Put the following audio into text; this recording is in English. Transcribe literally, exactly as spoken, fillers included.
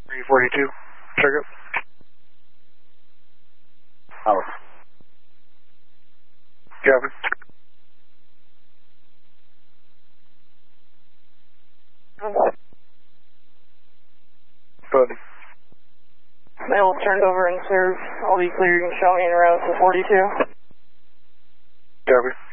three forty-two, trigger. Out. Copy. Buddy. Mail turned over and served. I'll be clearing show me in route for forty-two. Copy.